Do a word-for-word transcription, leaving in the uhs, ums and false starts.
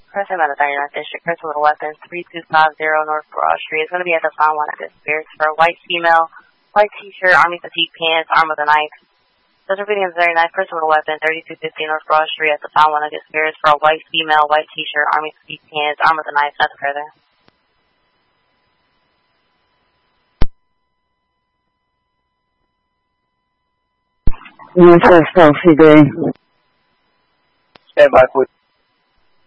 Person out of thirty-ninth District, person with a weapon, three two five zero North Broad Street. It's going to be at the Found Wanted Spirits for a white female, white t-shirt, army fatigue pants, armed with a knife. Just repeating the thirty-ninth, person with a weapon, thirty-two fifty North Broad Street at the Found Wanted Spirits for a white female, white t-shirt, army fatigue pants, armed with a knife. Nothing further. Northwest L C D. Stand by, please.